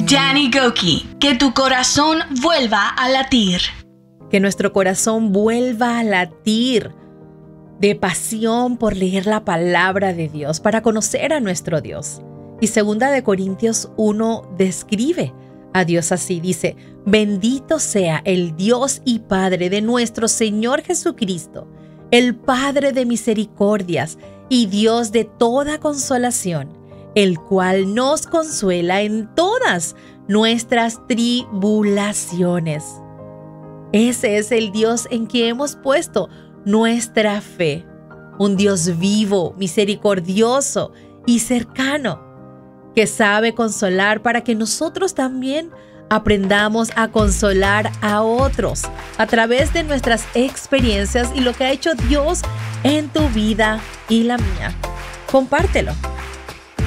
Danny Gokey, que tu corazón vuelva a latir. Que nuestro corazón vuelva a latir de pasión por leer la palabra de Dios, para conocer a nuestro Dios. Y 2 de Corintios 1 describe a Dios así, dice: bendito sea el Dios y Padre de nuestro Señor Jesucristo, el Padre de misericordias y Dios de toda consolación, el cual nos consuela en todas nuestras tribulaciones. Ese es el Dios en quien hemos puesto nuestra fe, un Dios vivo, misericordioso y cercano, que sabe consolar para que nosotros también aprendamos a consolar a otros a través de nuestras experiencias y lo que ha hecho Dios en tu vida y la mía. Compártelo.